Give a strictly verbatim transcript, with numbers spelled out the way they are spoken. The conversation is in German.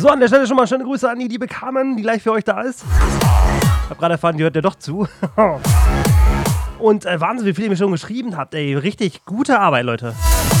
So, an der Stelle schon mal schöne Grüße an die liebe Carmen, die gleich für euch da ist. Ich hab gerade erfahren, die hört ja doch zu. Und äh, Wahnsinn, wie viel ihr mir schon geschrieben habt. Ey, richtig gute Arbeit, Leute.